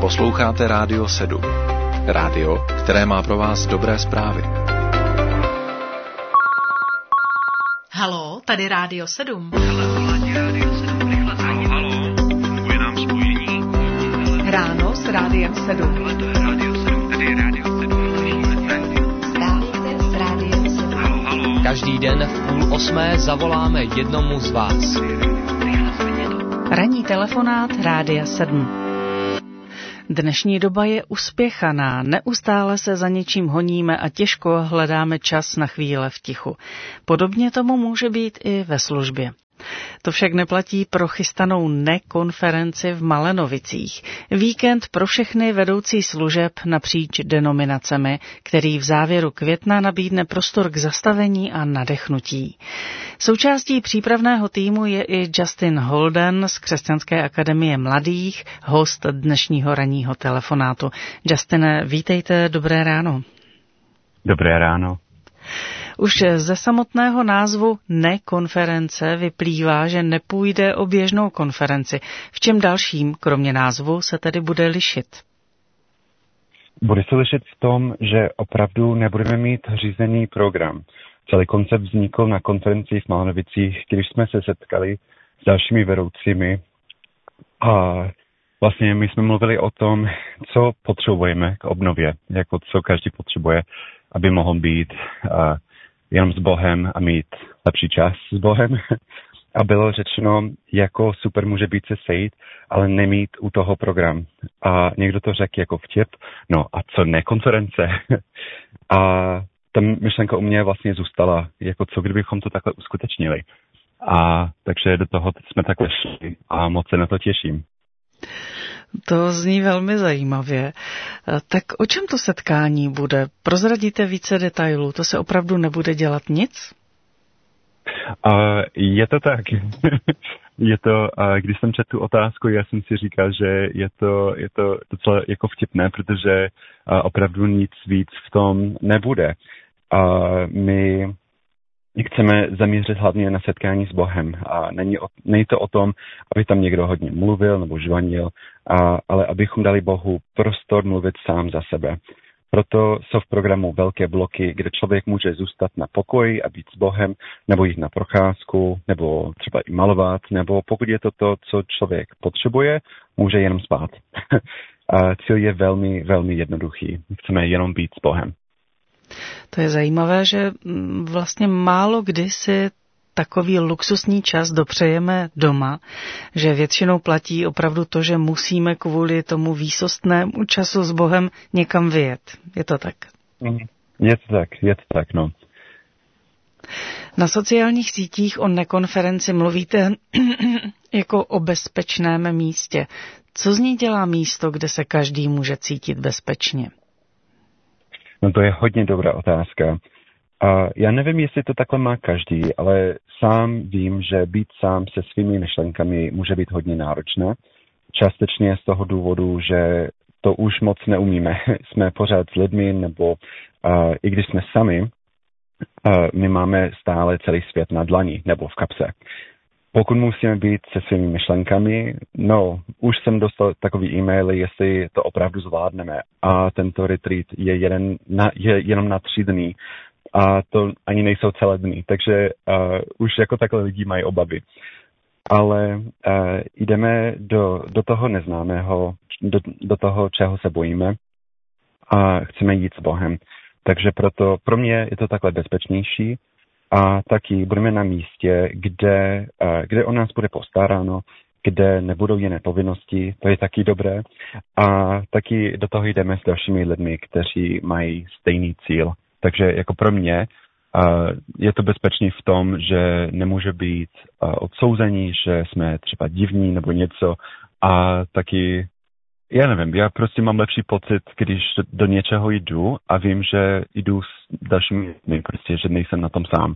Posloucháte Rádio 7. Rádio, které má pro vás dobré zprávy. Haló, tady Rádio 7. Haló, funguje nám spojení. Ráno s Rádiem 7. Tady Rádio 7. Strávíte s Rádiem 7. Haló. Každý den v 7:30 zavoláme jednomu z vás. Ranní telefonát Rádia 7. Dnešní doba je uspěchaná, neustále se za něčím honíme a těžko hledáme čas na chvíle v tichu. Podobně tomu může být i ve službě. To však neplatí pro chystanou nekonferenci v Malenovicích. Víkend pro všechny vedoucí služeb napříč denominacemi, který v závěru května nabídne prostor k zastavení a nadechnutí. Součástí přípravného týmu je i Justin Holden z Křesťanské akademie mladých, host dnešního ranního telefonátu. Justine, vítejte, dobré ráno. Dobré ráno. Už ze samotného názvu nekonference vyplývá, že nepůjde o běžnou konferenci. V čem dalším, kromě názvu, se tedy bude lišit? Bude se lišit v tom, že opravdu nebudeme mít řízený program. Celý koncept vznikl na konferenci v Malenovicích, když jsme se setkali s dalšími vedoucími a vlastně my jsme mluvili o tom, co potřebujeme k obnově, jako co každý potřebuje, aby mohl být jenom s Bohem a mít lepší čas s Bohem. A bylo řečeno, jako super může být se sejít, ale nemít u toho program. A někdo to řekl jako vtip, no a co nekonference? A ta myšlenka u mě vlastně zůstala, jako co kdybychom to takhle uskutečnili. A takže do toho jsme takhle šli a moc se na to těším. To zní velmi zajímavě. Tak o čem to setkání bude? Prozradíte více detailů? To se opravdu nebude dělat nic? Je to tak. Je to, když jsem četl tu otázku, já jsem si říkal, že je to docela jako vtipné, protože opravdu nic víc v tom nebude. My chceme zaměřit hlavně na setkání s Bohem. A není to o tom, aby tam někdo hodně mluvil nebo žvanil, ale abychom dali Bohu prostor mluvit sám za sebe. Proto jsou v programu velké bloky, kde člověk může zůstat na pokoji a být s Bohem, nebo jít na procházku, nebo třeba i malovat, nebo pokud je to, co člověk potřebuje, může jenom spát. A cíl je velmi, velmi jednoduchý. Chceme jenom být s Bohem. To je zajímavé, že vlastně málo kdy si takový luxusní čas dopřejeme doma, že většinou platí opravdu to, že musíme kvůli tomu výsostnému času s Bohem někam vyjet. Je to tak? Je to tak, no. Na sociálních sítích o nekonferenci mluvíte jako o bezpečném místě. Co z ní dělá místo, kde se každý může cítit bezpečně? No to je hodně dobrá otázka. Já nevím, jestli to takhle má každý, ale sám vím, že být sám se svými myšlenkami může být hodně náročné. Částečně z toho důvodu, že to už moc neumíme. Jsme pořád s lidmi, nebo i když jsme sami, my máme stále celý svět na dlani nebo v kapse. Pokud musíme být se svými myšlenkami, no, už jsem dostal takový e-maily, jestli to opravdu zvládneme. A tento retreat je jenom na 3 dny. A to ani nejsou celé dny, takže už jako takhle lidi mají obavy. Ale jdeme do toho neznámého, do toho, čeho se bojíme a chceme jít s Bohem. Takže proto pro mě je to takhle bezpečnější a taky budeme na místě, kde o nás bude postaráno, kde nebudou jiné povinnosti, to je taky dobré. A taky do toho jdeme s dalšími lidmi, kteří mají stejný cíl. Takže jako pro mě je to bezpečný v tom, že nemůže být odsouzení, že jsme třeba divní nebo něco. A taky, já nevím, já prostě mám lepší pocit, když do něčeho jdu a vím, že jdu s dalšími lidmi, prostě, že nejsem na tom sám.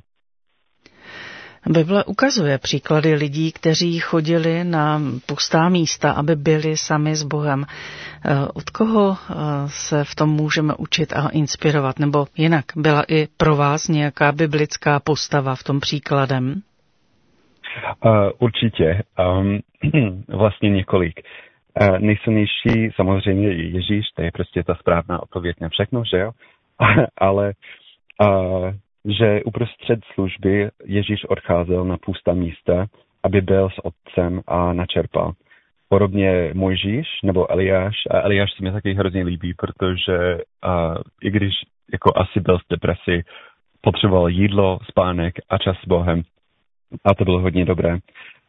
Bible ukazuje příklady lidí, kteří chodili na pustá místa, aby byli sami s Bohem. Od koho se v tom můžeme učit a inspirovat? Nebo jinak, byla i pro vás nějaká biblická postava v tom příkladem? Určitě. Vlastně několik. Nejsilnější samozřejmě je Ježíš, to je prostě ta správná odpověď na všechno, že jo? Ale že uprostřed služby Ježíš odcházel na pustá místa, aby byl s otcem a načerpal. Podobně Mojžíš nebo Eliáš. A Eliáš se mi taky hrozně líbí, protože i když jako asi byl v depresi, potřeboval jídlo, spánek a čas s Bohem. A to bylo hodně dobré.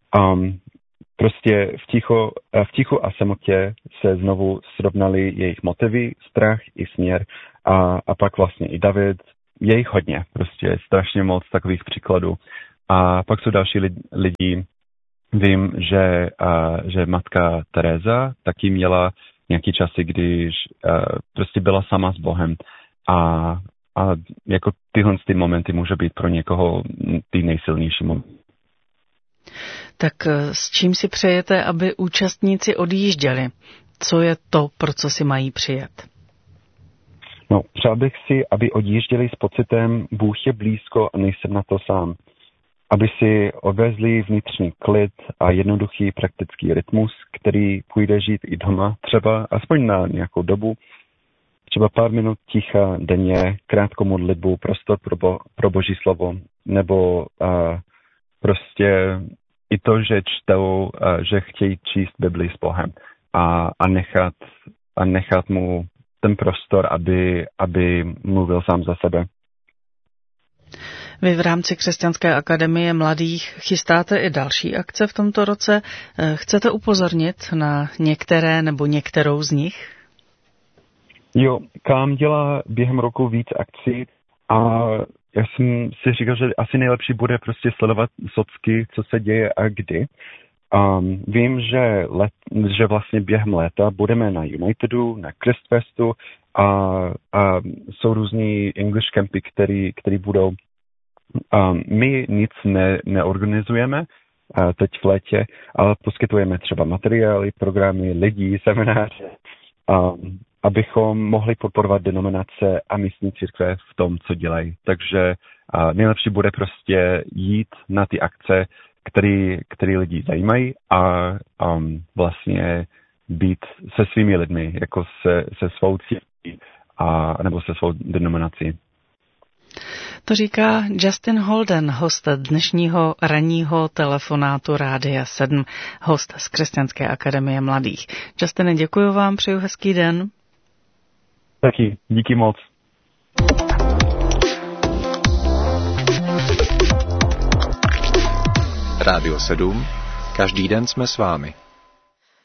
Prostě v tichu a samotě se znovu srovnali jejich motivy, strach i směr a pak vlastně i David, je jich hodně, prostě strašně moc takových příkladů. A pak jsou další lidi, vím, že matka Teresa taky měla nějaký časy, když prostě byla sama s Bohem a jako tyhle momenty může být pro někoho ty nejsilnější momenty. Tak s čím si přejete, aby účastníci odjížděli? Co je to, pro co si mají přijet? No, přál bych si, aby odjížděli s pocitem Bůh je blízko a nejsem na to sám. Aby si odvezli vnitřní klid a jednoduchý praktický rytmus, který půjde žít i doma, třeba aspoň na nějakou dobu, třeba pár minut ticha denně, krátkou modlitbu, prostor pro Boží slovo, nebo prostě i to, že čtou, že chtějí číst Bibli s Bohem a nechat mu ten prostor, aby mluvil sám za sebe. Vy v rámci Křesťanské akademie mladých chystáte i další akce v tomto roce. Chcete upozornit na některé nebo některou z nich? Jo, KAM dělá během roku víc akcí a já jsem si říkal, že asi nejlepší bude prostě sledovat socky, co se děje a kdy. Vím, že vlastně během léta budeme na Unitedu, na Christfestu a jsou různý English campy, který budou. My nic neorganizujeme teď v létě, ale poskytujeme třeba materiály, programy, lidí, semináře, abychom mohli podporovat denominace a místní církve v tom, co dělají. Takže nejlepší bude prostě jít na ty akce, který lidi zajímají a vlastně být se svými lidmi, jako se svou církví nebo se svou denominací. To říká Justin Holden, host dnešního ranního telefonátu Rádia 7, host z Křesťanské akademie mladých. Justine, děkuji vám, přeju hezký den. Taky, díky moc. Rádio 7, každý den jsme s vámi.